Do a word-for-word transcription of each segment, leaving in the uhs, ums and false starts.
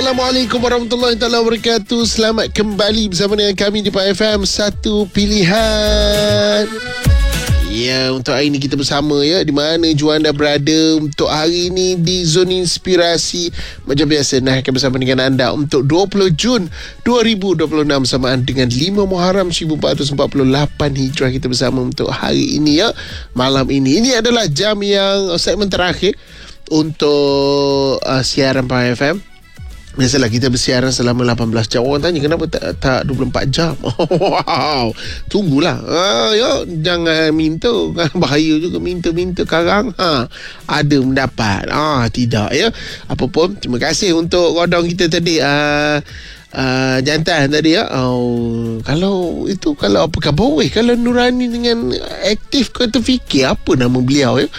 Assalamualaikum warahmatullahi taala wabarakatuh. Selamat kembali bersama dengan kami di Pak F M Satu Pilihan. Ya, untuk hari ini kita bersama ya. Di mana jua anda berada untuk hari ini di Zona Inspirasi. Macam biasa, nah akan bersama dengan anda untuk dua puluh Jun dua ribu dua puluh enam samaan dengan lima Muharram seribu empat ratus empat puluh lapan Hijrah. Kita bersama untuk hari ini ya. Malam ini. Ini adalah jam yang segmen terakhir untuk uh, siaran Pak F M. Biasalah kita bersiaran selama lapan belas jam. Orang tanya kenapa tak, tak dua puluh empat jam. Wow. Tunggulah. Ah, ya, jangan minta. Bahaya juga minta-minta karang. Ha, ada mendapat. Ah, tidak ya. Apapun, terima kasih untuk rodong kita tadi. Ah, Uh, jantan tadi ya. Oh, kalau itu kalau apa khabar weh, kalau Nurani dengan aktif kau terfikir apa nama beliau ya.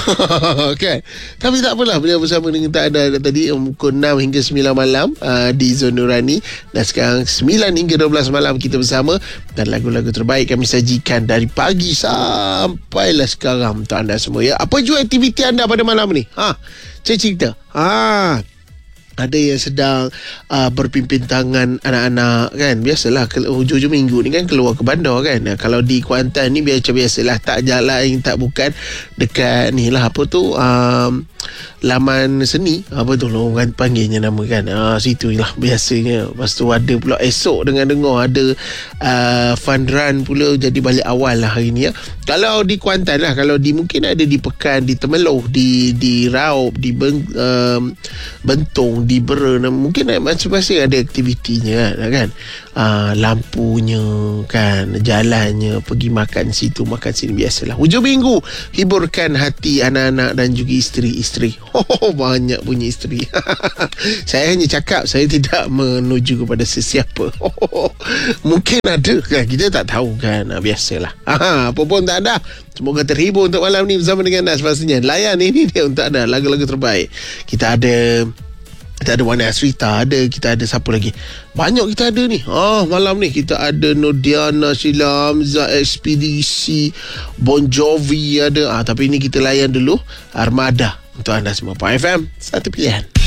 Okay. Tapi tak apalah, beliau bersama dengan tak ada tadi pukul enam hingga sembilan malam uh, di Zona Nurani, dan sekarang sembilan hingga dua belas malam kita bersama, dan lagu-lagu terbaik kami sajikan dari pagi sampailah sekarang untuk anda semua ya. Apa jua aktiviti anda pada malam ni? Ha, saya cerita. Ha, ada yang sedang uh, berpimpin tangan anak-anak kan. Biasalah hujung-hujung minggu ni kan keluar ke bandar kan. Nah, kalau di Kuantan ni biasa-biasalah tak jalan tak bukan dekat ni lah apa tu um, laman seni apa tu lah orang panggilnya nama kan. Ah, situ lah biasanya. Lepas tu ada pula esok dengan dengar ada uh, fun run pula, jadi balik awal lah hari ni ya. Kalau di Kuantan lah, kalau di mungkin ada di Pekan, di Temeloh, di di Raup, di Beng, um, Bentong, di Bera, mungkin macam-macam ada aktivitinya kan. Uh, lampunya kan, jalannya, pergi makan situ makan sini, biasalah hujung minggu hiburkan hati anak-anak dan juga isteri-isteri. Oh, banyak punya isteri. Saya hanya cakap, saya tidak menuju kepada sesiapa. Mungkin ada kan, kita tak tahu kan. Biasalah. Apa pun tak ada. Semoga terhibur untuk malam ni bersama dengan Nas. Pastinya layan ini dia untuk anda lagu-lagu terbaik. Kita ada Kita ada Wana Asrita, ada kita ada siapa lagi? Banyak kita ada ni. Ah, malam ni kita ada Nodiana, Sheila Hamzah, Ekspedisi, Bon Jovi ada. Ah, tapi ni kita layan dulu Armada untuk anda semua. Pak F M Satu Pilihan.